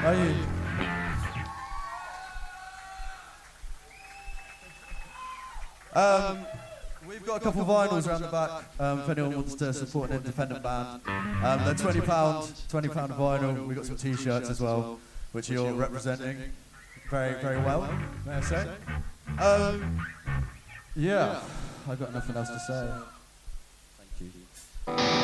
Are you? We've got a couple of vinyls around the back if anyone wants to support an independent band. They're £20 vinyl. We've got some t-shirts as well, which you're representing very, very well, may I say. Yeah, I've got nothing else to say. Thank you.